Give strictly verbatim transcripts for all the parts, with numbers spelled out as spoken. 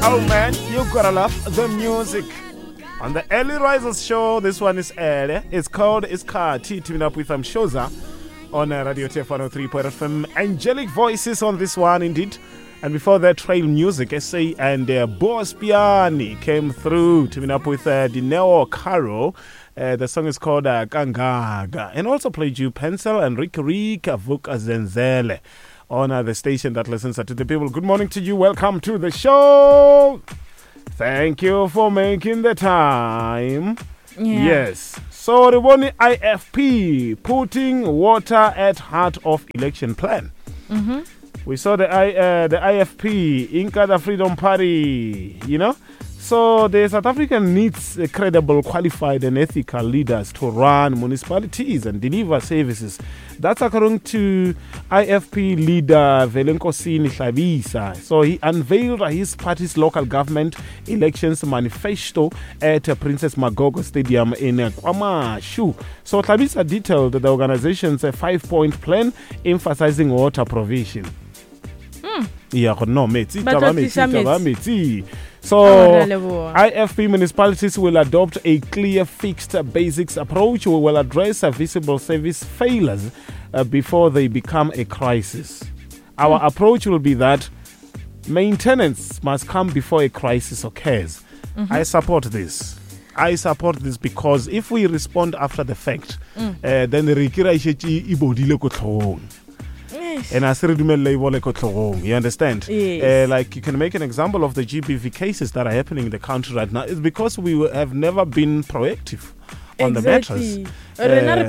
Oh man, you gotta love the music. On the Early Risers show, this one is early. It's called Iskati, teaming up with um, Shoza on uh, Radio T F one oh three point F M. Angelic voices on this one, indeed. And before that, Trail Music, S A and uh, Boss Piani came through, teaming up with uh, Dineo Caro. Uh, the song is called uh, Gangaga. And also played you Pencil and Rick Rick Vuka Zenzele on uh, the station that listens to the people. Good morning to you. Welcome to the show. Thank you for making the time. Yeah. Yes. So the one I F P putting water at heart of election plan. Mm-hmm. We saw the I uh, the I F P, Inkatha Freedom Party, you know. So the South African needs uh, credible, qualified and ethical leaders to run municipalities and deliver services. That's according to I F P leader Velenkosini Hlabisa. So he unveiled his party's local government elections manifesto at uh, Princess Magogo Stadium in uh, KwaMashu. So Hlabisa detailed the organization's uh, five-point plan emphasizing water provision. Mm. Yeah, no, metsi, But taba what metsi, is a taba metsi? metsi. So, Oh, I F P municipalities will adopt a clear, fixed basics approach. We will address uh, visible service failures uh, before they become a crisis. Our mm. approach will be that maintenance must come before a crisis occurs. Mm-hmm. I support this. I support this because if we respond after the fact, mm. uh, then the rekira isheti ibodile ko tlhong. And I you understand? Yes. Uh, like you can make an example of the G B V cases that are happening in the country right now. It's because we have never been proactive on exactly. the matters.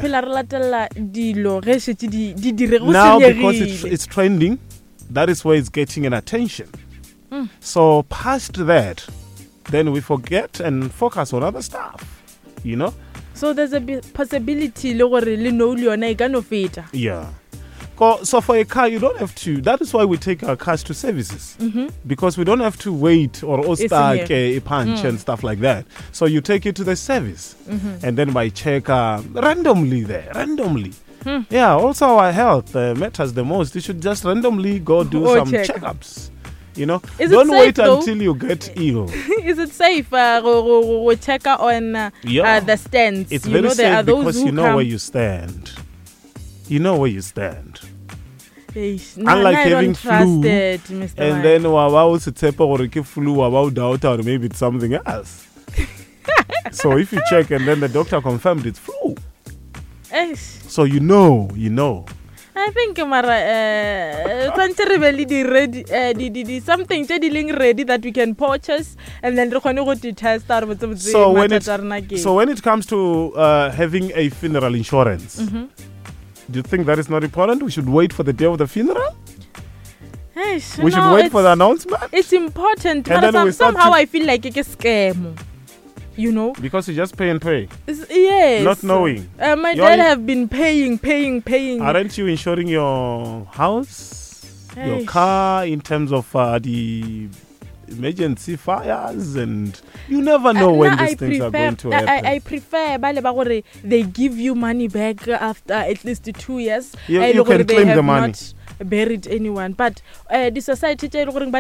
Uh, now because it's, it's trending, that is where it's getting an attention. Mm. So past that, then we forget and focus on other stuff, you know? So there's a b- possibility yeah. So for a car, you don't have to. That is why we take our cars to services. Mm-hmm. Because we don't have to wait or ostake a punch mm. and stuff like that. So you take it to the service. Mm-hmm. And then by check uh, randomly there, randomly. Hmm. Yeah, also our health uh, matters the most. You should just randomly go do oh, some check. checkups. You know, Is don't safe, wait though? until you get ill. Is it safe? Uh, we check out on uh, yeah. uh, the stands. It's you very know, safe there are those because who you know come. where you stand. You know where you stand. Eish, Unlike nah, having flu, it, Mister and Mike. then wawa usetepa or flu, wawa doubt or maybe it's something else. So if you check and then the doctor confirmed it's flu, Eish. so you know, you know. I think Mara, uh, ready, uh, di, di, di, something dealing ready that we can purchase and then go to test. So when it so when it comes to uh, having a funeral insurance. Mm-hmm. Do you think that is not important? We should wait for the day of the funeral? Eish, we should no, wait for the announcement? It's important. And But some, somehow to... I feel like it's a scam. You know? Because you just pay and pay. It's, yes. Not knowing. Uh, my You're dad have been paying, paying, paying. Aren't you insuring your house, Eish. your car, in terms of uh, the emergency fires, and you never know uh, when no, these I things prefer, are going to happen. I, I prefer they give you money back after at least two years. You, you can they claim have the money. Not buried anyone, but uh, the society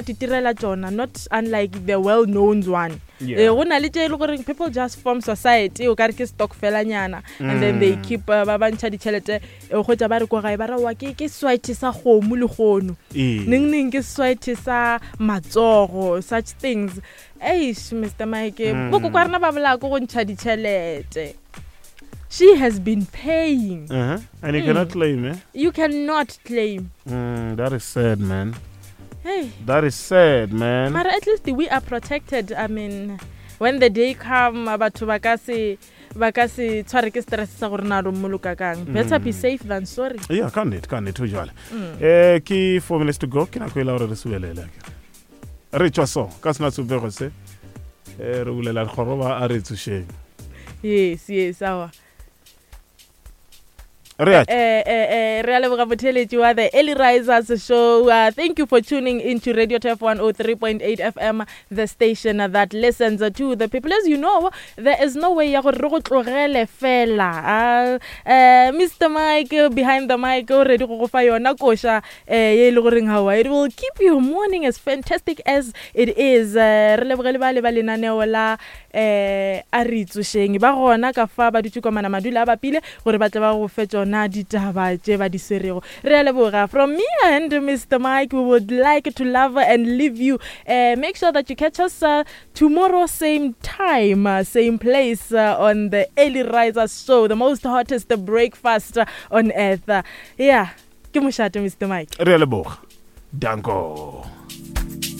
not unlike the well-known one. Yeah. Uh, people just form society mm. and then they keep uh, babancha di chelete o khotsa ba re go ga e ba ra wa ke ke sweat sa khomu le khono ning ning ke sweat sa matsogo such things. Eish, Mister Mike bo go kwarna ba bla go ntsha di chelete. She has been paying. Uh-huh. And you mm. cannot claim, eh? You cannot claim. Mm, that is sad, man. Hey. That is sad, man. But at least we are protected. I mean, when the day come, about to bakasi, bakasi, tsware ke stress sa gore na ro muluka kang. Better be safe than sorry. Yeah, can't it, can't it, usually. Eh, ki four minutes to go. Kina ko ila re suelela ke. Re tswa so, ka sna tsubego se. Eh, re ulela khoroba a re tsusheng. Yes, yes, awa. Right. Uh, uh, uh, the Early Risers show. Uh, thank you for tuning into Radio T F one oh three point eight F M, the station that listens to the people. As you know, there is no way ya go re go tlogele fela. Uh, uh, Mister Mike uh, behind the mic already go go fa yona kosha ye le go reng hawa. It will keep your morning as fantastic as it is. Re lebogele ba le ba lenaneo la eh aritsu sheng ba gona ka fa ba dithuko mana madula ba pile gore ba tla ba go fetsa na ditaba tse ba di serego. Re leboga from me and Mister Mike. We would like to love and leave you. Uh, make sure that you catch us uh, tomorrow same time, uh, same place uh, on the Early Risers show, the most hottest breakfast uh, on earth. Uh, yeah, ke moshate Mister Mike. Re leboga. Danko.